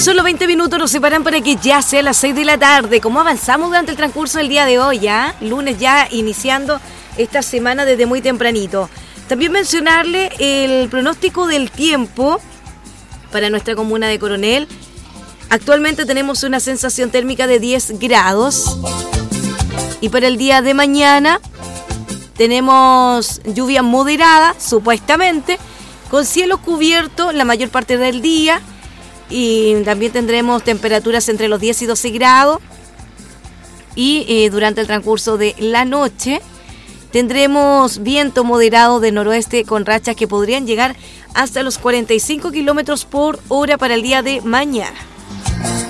Solo 20 minutos nos separan para que ya sea las 6 de la tarde. ¿Cómo avanzamos durante el transcurso del día de hoy? ¿Ya? Lunes ya iniciando esta semana desde muy tempranito. También mencionarle el pronóstico del tiempo para nuestra comuna de Coronel. Actualmente tenemos una sensación térmica de 10 grados. Y para el día de mañana tenemos lluvia moderada, supuestamente, con cielo cubierto la mayor parte del día. Y también tendremos temperaturas entre los 10 y 12 grados. Y durante el transcurso de la noche tendremos viento moderado de noroeste con rachas que podrían llegar hasta los 45 kilómetros por hora para el día de mañana.